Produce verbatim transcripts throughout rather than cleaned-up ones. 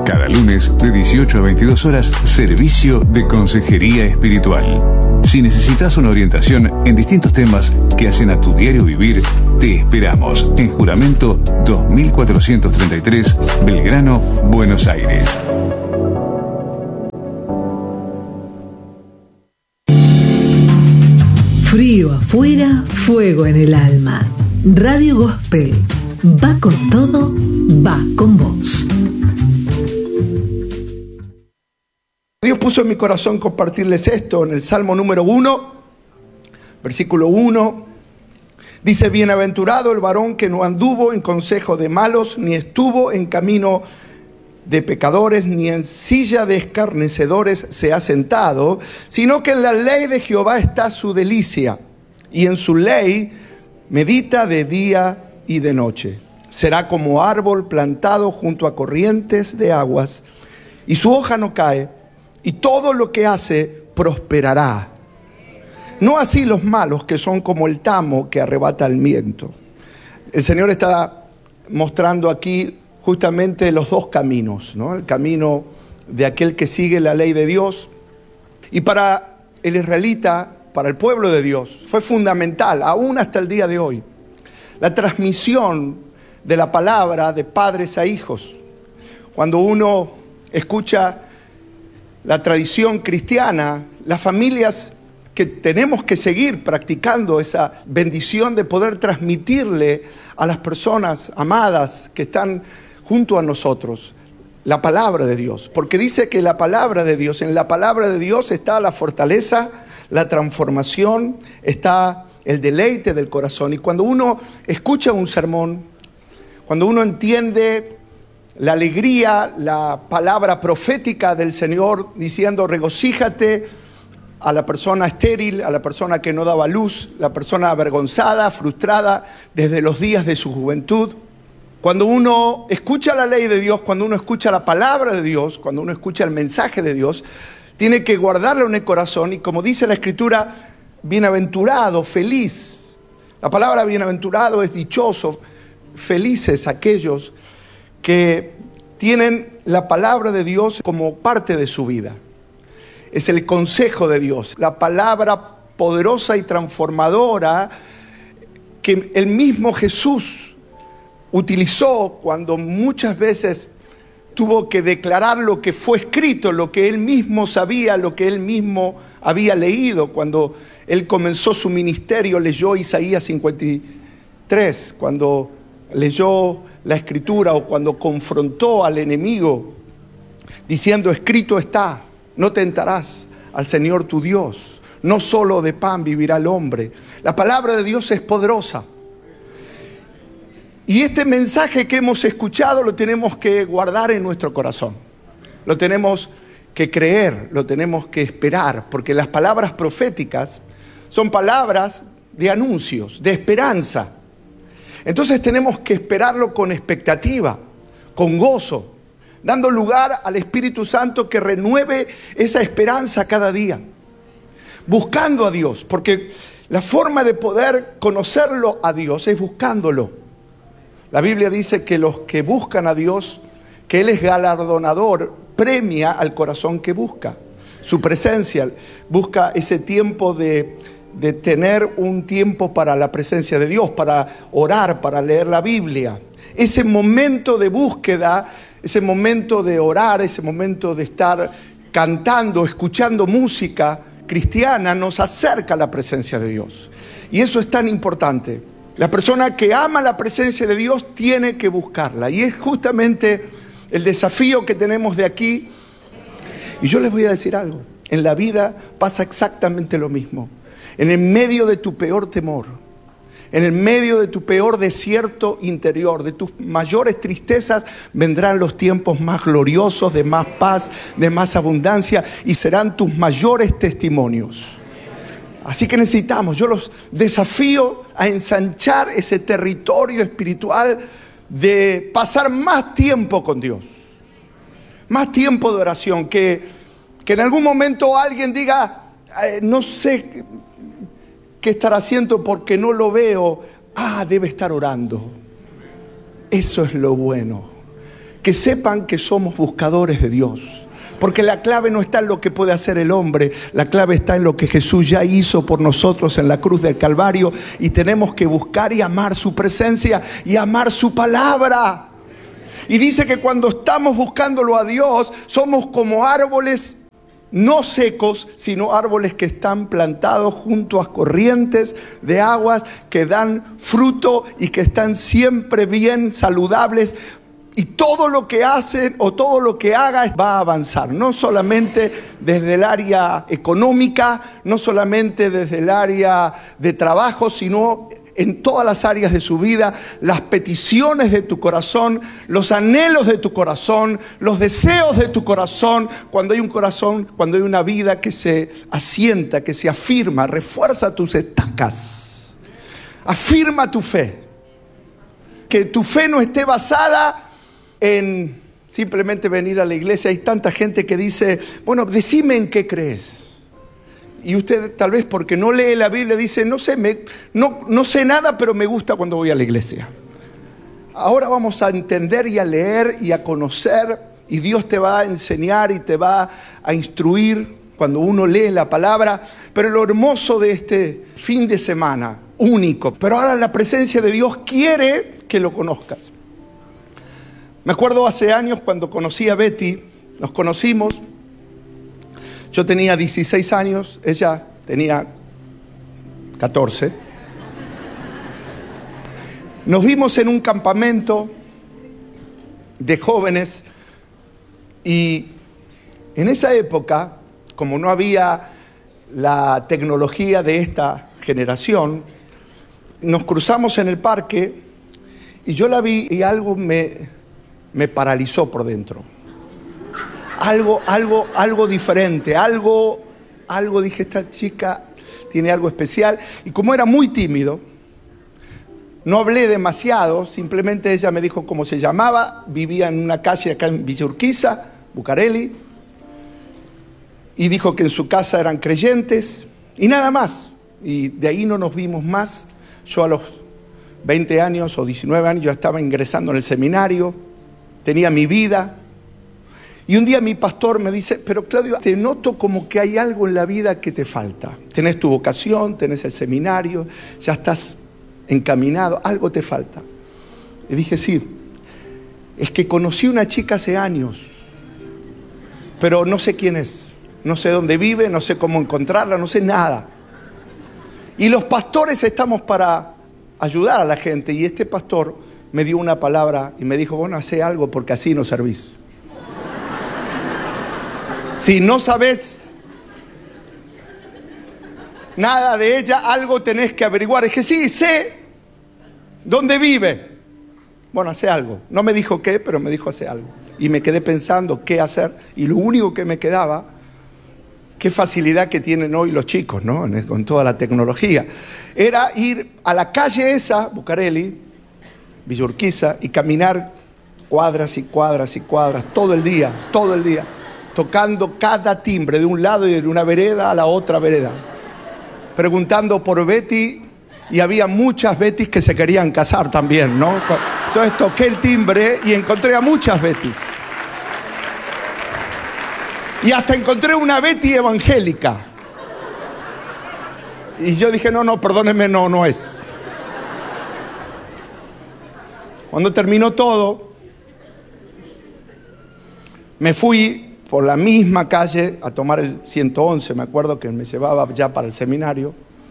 Cada lunes de dieciocho a veintidós horas, servicio de consejería espiritual. Si necesitas una orientación en distintos temas que hacen a tu diario vivir, te esperamos en Juramento dos mil cuatrocientos treinta y tres, Belgrano, Buenos Aires. Frío afuera, fuego en el alma. Radio Gospel. Va con todo, va con vos. Dios puso en mi corazón compartirles esto en el Salmo número uno, versículo uno. Dice: bienaventurado el varón que no anduvo en consejo de malos, ni estuvo en camino de pecadores, ni en silla de escarnecedores se ha sentado, sino que en la ley de Jehová está su delicia, y en su ley medita de día y de noche. Será como árbol plantado junto a corrientes de aguas, y su hoja no cae, y todo lo que hace prosperará. No así los malos, que son como el tamo que arrebata el viento. El Señor está mostrando aquí justamente los dos caminos, ¿no? El camino de aquel que sigue la ley de Dios. Y para el israelita, para el pueblo de Dios, fue fundamental, aún hasta el día de hoy, la transmisión de la palabra de padres a hijos. Cuando uno escucha la tradición cristiana, las familias que tenemos que seguir practicando esa bendición de poder transmitirle a las personas amadas que están junto a nosotros la palabra de Dios. Porque dice que la palabra de Dios, en la palabra de Dios está la fortaleza, la transformación, está el deleite del corazón. Y cuando uno escucha un sermón, cuando uno entiende la alegría, la palabra profética del Señor diciendo: regocíjate, a la persona estéril, a la persona que no daba luz, la persona avergonzada, frustrada desde los días de su juventud. Cuando uno escucha la ley de Dios, cuando uno escucha la palabra de Dios, cuando uno escucha el mensaje de Dios, tiene que guardarlo en el corazón. Y como dice la Escritura, bienaventurado, feliz. La palabra bienaventurado es dichoso, felices aquellos que tienen la palabra de Dios como parte de su vida. Es el consejo de Dios, la palabra poderosa y transformadora que el mismo Jesús utilizó cuando muchas veces tuvo que declarar lo que fue escrito, lo que él mismo sabía, lo que él mismo había leído. Cuando él comenzó su ministerio, leyó Isaías cincuenta y tres, cuando leyó la escritura o cuando confrontó al enemigo diciendo: escrito está, no tentarás al Señor tu Dios, no solo de pan vivirá el hombre. La palabra de Dios es poderosa. Y este mensaje que hemos escuchado lo tenemos que guardar en nuestro corazón. Lo tenemos que creer, lo tenemos que esperar, porque las palabras proféticas son palabras de anuncios, de esperanza. Entonces tenemos que esperarlo con expectativa, con gozo, dando lugar al Espíritu Santo que renueve esa esperanza cada día, buscando a Dios, porque la forma de poder conocerlo a Dios es buscándolo. La Biblia dice que los que buscan a Dios, que Él es galardonador, premia al corazón que busca su presencia, busca ese tiempo de, de tener un tiempo para la presencia de Dios, para orar, para leer la Biblia. Ese momento de búsqueda, ese momento de orar, ese momento de estar cantando, escuchando música cristiana, nos acerca a la presencia de Dios. Y eso es tan importante. La persona que ama la presencia de Dios tiene que buscarla. Y es justamente el desafío que tenemos de aquí. Y yo les voy a decir algo. En la vida pasa exactamente lo mismo. En el medio de tu peor temor, en el medio de tu peor desierto interior, de tus mayores tristezas, vendrán los tiempos más gloriosos, de más paz, de más abundancia, y serán tus mayores testimonios. Así que necesitamos, yo los desafío a ensanchar ese territorio espiritual de pasar más tiempo con Dios, más tiempo de oración, que, que en algún momento alguien diga, eh, no sé qué estará haciendo porque no lo veo, ah, debe estar orando. Eso es lo bueno, que sepan que somos buscadores de Dios. Porque la clave no está en lo que puede hacer el hombre, la clave está en lo que Jesús ya hizo por nosotros en la cruz del Calvario, y tenemos que buscar y amar su presencia y amar su palabra. Y dice que cuando estamos buscándolo a Dios, somos como árboles no secos, sino árboles que están plantados junto a corrientes de aguas, que dan fruto y que están siempre bien saludables. Y todo lo que hacen o todo lo que haga va a avanzar, no solamente desde el área económica, no solamente desde el área de trabajo, sino en todas las áreas de su vida. Las peticiones de tu corazón, los anhelos de tu corazón, los deseos de tu corazón. Cuando hay un corazón, cuando hay una vida que se asienta, que se afirma, refuerza tus estacas, afirma tu fe. Que tu fe no esté basada en simplemente venir a la iglesia. Hay tanta gente que dice, bueno, decime en qué crees. Y usted tal vez porque no lee la Biblia dice, no sé, me, no, no sé nada, pero me gusta cuando voy a la iglesia. Ahora vamos a entender y a leer y a conocer, y Dios te va a enseñar y te va a instruir cuando uno lee la palabra. Pero lo hermoso de este fin de semana, único, pero ahora la presencia de Dios quiere que lo conozcas. Me acuerdo hace años cuando conocí a Betty, nos conocimos, yo tenía dieciséis años, ella tenía catorce. Nos vimos en un campamento de jóvenes y en esa época, como no había la tecnología de esta generación, nos cruzamos en el parque y yo la vi y algo me... me paralizó por dentro. Algo, algo, algo diferente, algo, algo, dije, esta chica tiene algo especial. Y como era muy tímido, no hablé demasiado, simplemente ella me dijo cómo se llamaba, vivía en una calle acá en Villa Urquiza, Bucareli, y dijo que en su casa eran creyentes, y nada más. Y de ahí no nos vimos más. Yo a los veinte años o diecinueve años ya estaba ingresando en el seminario, tenía mi vida. Y un día mi pastor me dice, pero Claudio, te noto como que hay algo en la vida que te falta. Tenés tu vocación, tenés el seminario, ya estás encaminado, algo te falta. Le dije, sí, es que conocí una chica hace años, pero no sé quién es, no sé dónde vive, no sé cómo encontrarla, no sé nada. Y los pastores estamos para ayudar a la gente, y este pastor me dio una palabra y me dijo, bueno, hacé algo porque así no servís. Si no sabés nada de ella, algo tenés que averiguar. Dije, sí, sé dónde vive. Bueno, hace algo. No me dijo qué, pero me dijo hace algo. Y me quedé pensando qué hacer. Y lo único que me quedaba, qué facilidad que tienen hoy los chicos, ¿no? Con toda la tecnología, era ir a la calle esa, Bucareli, Villa Urquiza, y caminar cuadras y cuadras y cuadras, todo el día, todo el día, tocando cada timbre de un lado y de una vereda a la otra vereda, preguntando por Betty, y había muchas Bettys que se querían casar también, ¿no? Entonces toqué el timbre y encontré a muchas Bettys. Y hasta encontré una Betty evangélica. Y yo dije, no, no, perdónenme, no, no es. Cuando terminó todo, me fui por la misma calle a tomar el ciento once, me acuerdo que me llevaba ya para el seminario.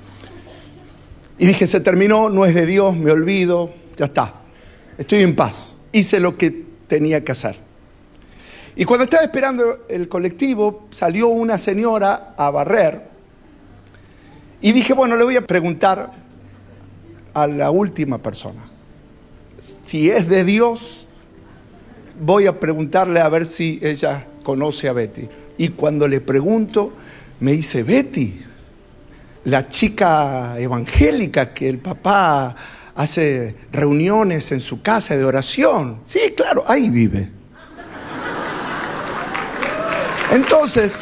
Y dije, se terminó, no es de Dios, me olvido, ya está, estoy en paz. Hice lo que tenía que hacer. Y cuando estaba esperando el colectivo, salió una señora a barrer. Y dije, bueno, le voy a preguntar a la última persona. Si es de Dios, voy a preguntarle a ver si ella conoce a Betty. Y cuando le pregunto, me dice, Betty, la chica evangélica que el papá hace reuniones en su casa de oración. Sí, claro, ahí vive. Entonces,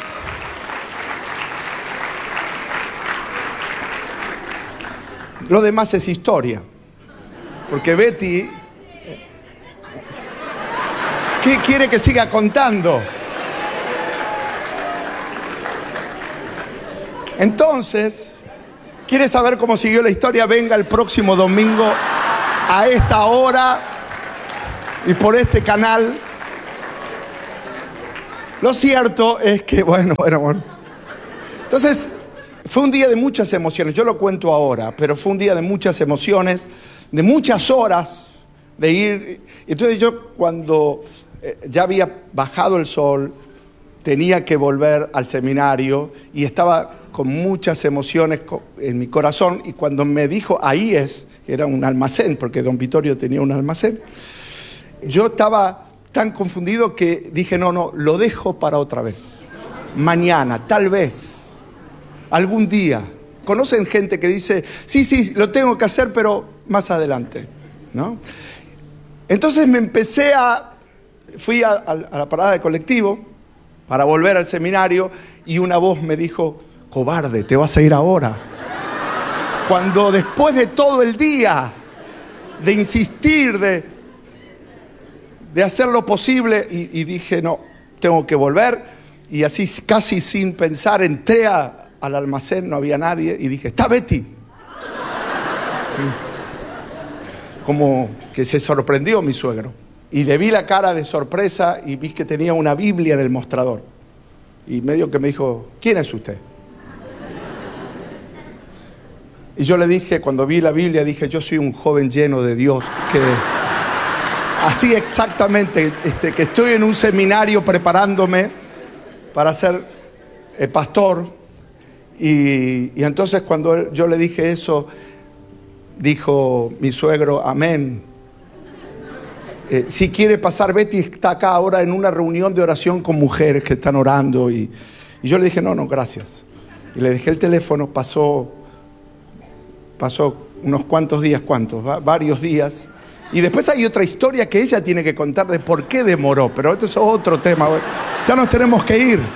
lo demás es historia. Porque Betty, ¿Qué quiere que siga contando? Entonces, ¿quiere saber cómo siguió la historia? Venga el próximo domingo a esta hora y por este canal. Lo cierto es que, bueno, bueno, bueno. Entonces, fue un día de muchas emociones. Yo lo cuento ahora, pero fue un día de muchas emociones, de muchas horas de ir. Entonces yo, cuando eh, ya había bajado el sol, tenía que volver al seminario y estaba con muchas emociones en mi corazón. Y cuando me dijo, ahí es, que era un almacén, porque don Vittorio tenía un almacén, yo estaba tan confundido que dije, no, no, lo dejo para otra vez. Mañana, tal vez, algún día. ¿Conocen gente que dice, sí, sí, lo tengo que hacer, pero más adelante, ¿no? Entonces me empecé a, fui a, a la parada de colectivo para volver al seminario y una voz me dijo, cobarde, te vas a ir ahora. Cuando después de todo el día, de insistir, de, de hacer lo posible, y, y dije, no, tengo que volver. Y así casi sin pensar entré a, al almacén, no había nadie, y dije, ¿está Betty? Como que se sorprendió mi suegro. Y le vi la cara de sorpresa y vi que tenía una Biblia en el mostrador. Y medio que me dijo, ¿quién es usted? Y yo le dije, cuando vi la Biblia, dije, yo soy un joven lleno de Dios, que así exactamente, este, que estoy en un seminario preparándome para ser eh, pastor. Y, y entonces cuando yo le dije eso, dijo mi suegro, amén. Eh, si quiere pasar, Betty está acá ahora en una reunión de oración con mujeres que están orando. Y, y yo le dije, no, no, gracias. Y le dejé el teléfono, pasó... Pasó unos cuantos días, ¿cuántos? Va, varios días. Y después hay otra historia que ella tiene que contar de por qué demoró. Pero esto es otro tema. Ya nos tenemos que ir.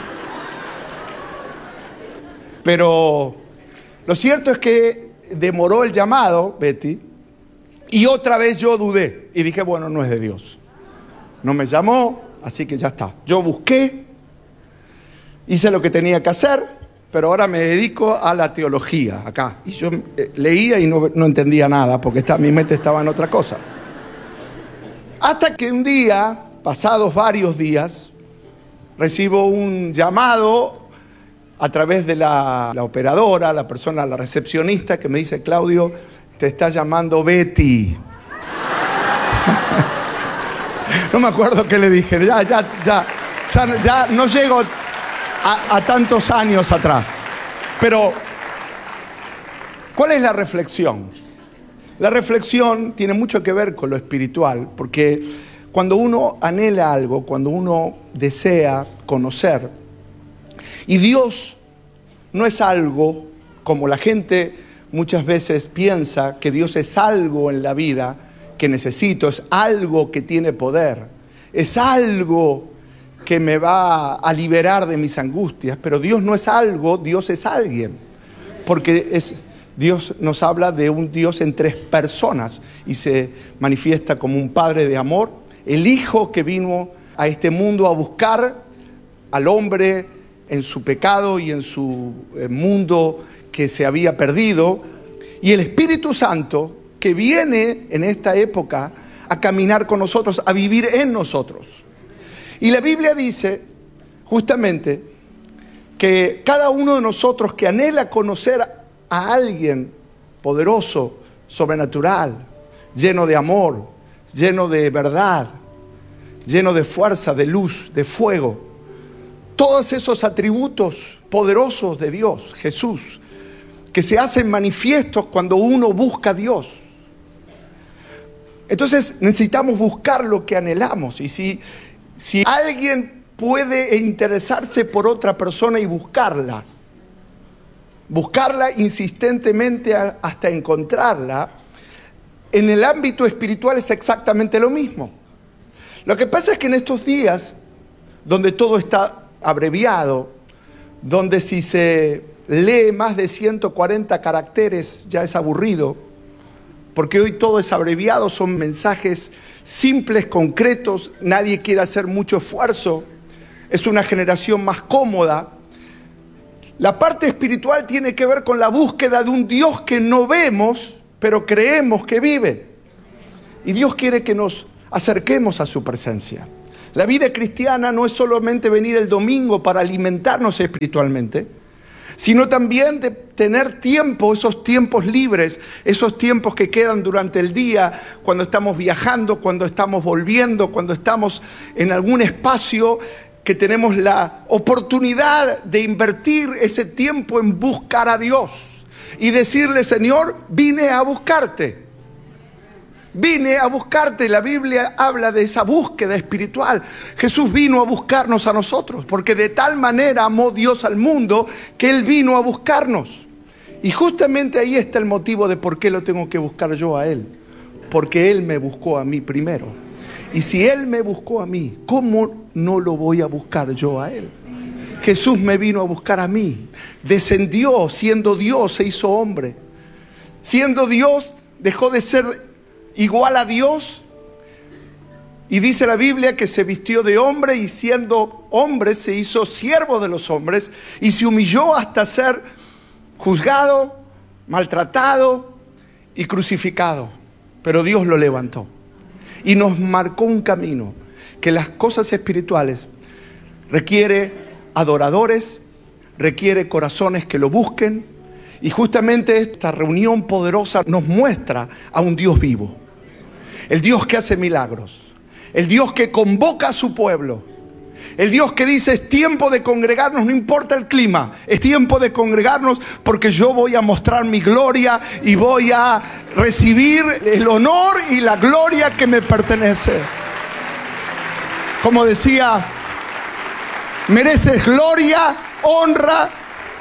Pero lo cierto es que demoró el llamado, Betty. Y otra vez yo dudé. Y dije, bueno, no es de Dios. No me llamó, así que ya está. Yo busqué. Hice lo que tenía que hacer. Pero ahora me dedico a la teología acá. Y yo eh, leía y no, no entendía nada porque está, mi mente estaba en otra cosa. Hasta que un día, pasados varios días, recibo un llamado a través de la, la operadora, la persona, la recepcionista, que me dice, Claudio, te está llamando Betty. No me acuerdo qué le dije. Ya, ya, ya, ya, ya no llego... A, a tantos años atrás. Pero, ¿cuál es la reflexión? La reflexión tiene mucho que ver con lo espiritual, porque cuando uno anhela algo, cuando uno desea conocer, y Dios no es algo como la gente muchas veces piensa, que Dios es algo en la vida que necesito, es algo que tiene poder, es algo que me va a liberar de mis angustias, pero Dios no es algo, Dios es alguien, porque es, Dios nos habla de un Dios en tres personas y se manifiesta como un Padre de amor, el Hijo que vino a este mundo a buscar al hombre en su pecado y en su mundo que se había perdido, y el Espíritu Santo que viene en esta época a caminar con nosotros, a vivir en nosotros. Y la Biblia dice justamente que cada uno de nosotros que anhela conocer a alguien poderoso, sobrenatural, lleno de amor, lleno de verdad, lleno de fuerza, de luz, de fuego, todos esos atributos poderosos de Dios, Jesús, que se hacen manifiestos cuando uno busca a Dios. Entonces necesitamos buscar lo que anhelamos. Y si Si alguien puede interesarse por otra persona y buscarla, buscarla insistentemente hasta encontrarla, en el ámbito espiritual es exactamente lo mismo. Lo que pasa es que en estos días, donde todo está abreviado, donde si se lee más de ciento cuarenta caracteres ya es aburrido, porque hoy todo es abreviado, son mensajes simples, concretos. Nadie quiere hacer mucho esfuerzo. Es una generación más cómoda. La parte espiritual tiene que ver con la búsqueda de un Dios que no vemos, pero creemos que vive. Y Dios quiere que nos acerquemos a su presencia. La vida cristiana no es solamente venir el domingo para alimentarnos espiritualmente, sino también de tener tiempo, esos tiempos libres, esos tiempos que quedan durante el día, cuando estamos viajando, cuando estamos volviendo, cuando estamos en algún espacio, que tenemos la oportunidad de invertir ese tiempo en buscar a Dios y decirle: Señor, vine a buscarte. Vine a buscarte. La Biblia habla de esa búsqueda espiritual. Jesús vino a buscarnos a nosotros, porque de tal manera amó Dios al mundo que Él vino a buscarnos. Y justamente ahí está el motivo de por qué lo tengo que buscar yo a Él. Porque Él me buscó a mí primero. Y si Él me buscó a mí, ¿cómo no lo voy a buscar yo a Él? Jesús me vino a buscar a mí. Descendió, siendo Dios, se hizo hombre. Siendo Dios, dejó de ser igual a Dios, y dice la Biblia que se vistió de hombre, y siendo hombre se hizo siervo de los hombres, y se humilló hasta ser juzgado, maltratado y crucificado. Pero Dios lo levantó y nos marcó un camino, que las cosas espirituales requiere adoradores, requiere corazones que lo busquen, y justamente esta reunión poderosa nos muestra a un Dios vivo. El Dios que hace milagros. El Dios que convoca a su pueblo. El Dios que dice: es tiempo de congregarnos, no importa el clima. Es tiempo de congregarnos porque yo voy a mostrar mi gloria y voy a recibir el honor y la gloria que me pertenece. Como decía, mereces gloria, honra.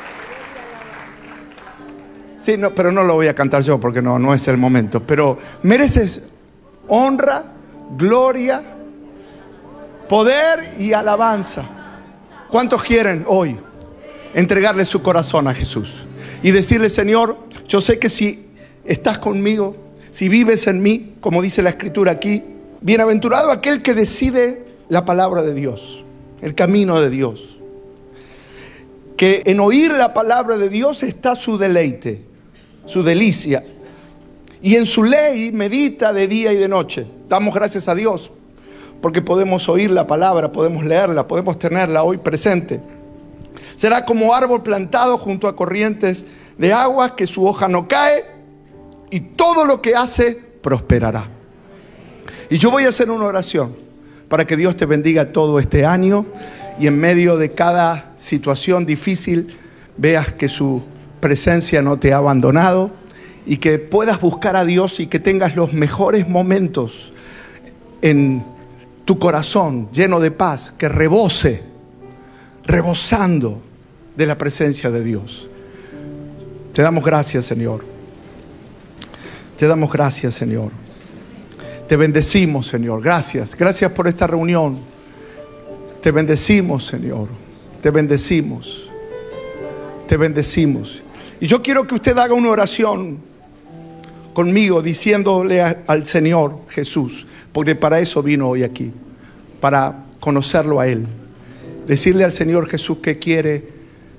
Sí, no, pero no lo voy a cantar yo porque no, no es el momento. Pero mereces honra, gloria, poder y alabanza. ¿Cuántos quieren hoy entregarle su corazón a Jesús y decirle: Señor, yo sé que si estás conmigo, si vives en mí, como dice la Escritura aquí, bienaventurado aquel que decide la palabra de Dios, el camino de Dios, que en oír la palabra de Dios está su deleite, su delicia, y en su ley medita de día y de noche. Damos gracias a Dios porque podemos oír la palabra, podemos leerla, podemos tenerla hoy presente. Será como árbol plantado junto a corrientes de agua, que su hoja no cae y todo lo que hace prosperará. Y yo voy a hacer una oración para que Dios te bendiga todo este año, y en medio de cada situación difícil veas que su presencia no te ha abandonado, y que puedas buscar a Dios y que tengas los mejores momentos en tu corazón lleno de paz, que rebose, rebosando de la presencia de Dios. Te damos gracias, Señor. Te damos gracias, Señor. Te bendecimos, Señor. Gracias. Gracias por esta reunión. Te bendecimos, Señor. Te bendecimos. Te bendecimos. Y yo quiero que usted haga una oración conmigo, diciéndole a, al Señor Jesús, porque para eso vino hoy aquí, para conocerlo a Él. Decirle al Señor Jesús que quiere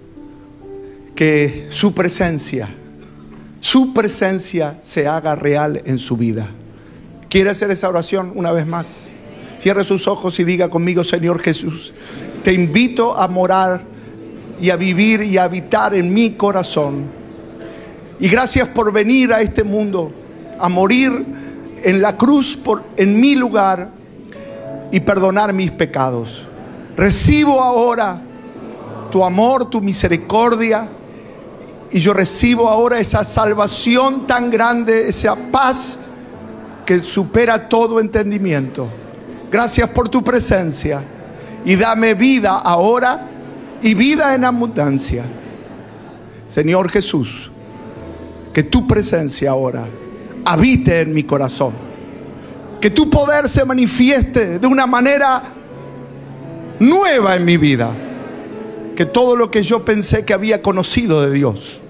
que su presencia, su presencia se haga real en su vida. ¿Quiere hacer esa oración una vez más? Cierre sus ojos y diga conmigo: Señor Jesús, te invito a morar y a vivir y a habitar en mi corazón. Y gracias por venir a este mundo, a morir en la cruz por, en mi lugar, y perdonar mis pecados. Recibo ahora tu amor, tu misericordia, y yo recibo ahora esa salvación tan grande, esa paz que supera todo entendimiento. Gracias por tu presencia, y dame vida ahora y vida en abundancia. Señor Jesús, que tu presencia ahora habite en mi corazón. Que tu poder se manifieste de una manera nueva en mi vida. Que todo lo que yo pensé que había conocido de Dios,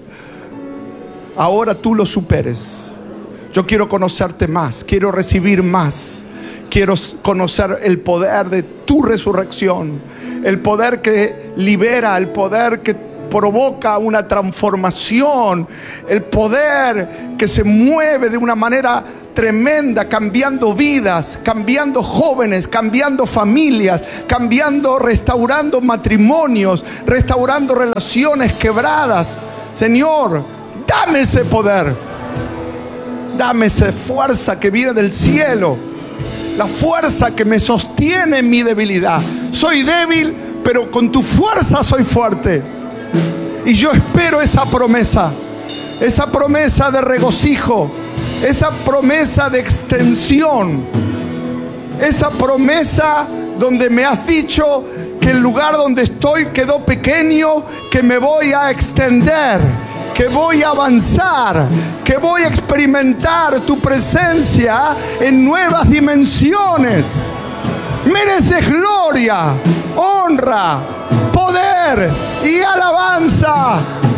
ahora tú lo superes. Yo quiero conocerte más, quiero recibir más, quiero conocer el poder de tu resurrección, el poder que libera, el poder que provoca una transformación, el poder que se mueve de una manera tremenda, cambiando vidas, cambiando jóvenes, cambiando familias, cambiando, restaurando matrimonios, restaurando relaciones quebradas. Señor, dame ese poder, dame esa fuerza que viene del cielo, la fuerza que me sostiene en mi debilidad. Soy débil, pero con tu fuerza soy fuerte. Y yo espero esa promesa, esa promesa de regocijo, esa promesa de extensión, esa promesa donde me has dicho que el lugar donde estoy quedó pequeño, que me voy a extender, que voy a avanzar, que voy a experimentar tu presencia en nuevas dimensiones. Mereces gloria, honra, poder y alabanza